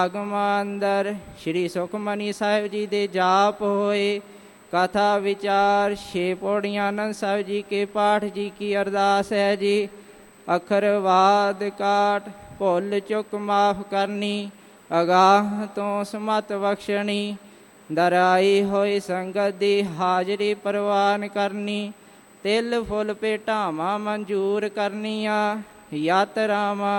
ਆਗਮ ਅੰਦਰ ਸ਼੍ਰੀ ਸੁਖਮਨੀ ਸਾਹਿਬ ਜੀ ਦੇ ਜਾਪ ਹੋਏ। ਕਥਾ ਵਿਚਾਰ 6 ਪੌੜੀਆਂ ਆਨੰਦ ਸਾਹਿਬ ਜੀ ਕੇ ਪਾਠ ਜੀ ਕੀ ਅਰਦਾਸ ਹੈ ਜੀ। ਅਖਰਵਾਦ ਕਾਟ ਭੁੱਲ ਚੁੱਕ ਮਾਫ ਕਰਨੀ, ਅਗਾਹ ਤੋਂ ਸਮਤ ਬਖਸ਼ਣੀ। ਦਰਾਈ ਹੋਈ ਸੰਗਤ ਦੀ ਹਾਜ਼ਰੀ ਪ੍ਰਵਾਨ ਕਰਨੀ, ਤਿਲ ਫੁੱਲ ਭੇਟਾਵਾਂ ਮਨਜ਼ੂਰ ਕਰਨੀਆਂ। ਯਾਤਰਾਵਾਂ